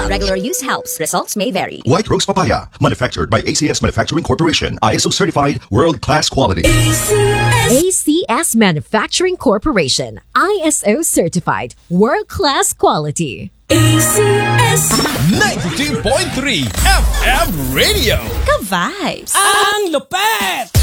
Regular use helps. Results may vary. White Rose Papaya, manufactured by ACS Manufacturing Corporation, ISO certified, world-class quality. ACS Manufacturing Corporation, ISO certified, world-class quality. ACS 92.3 FM Radio. Ka-vibes! Ang lupet!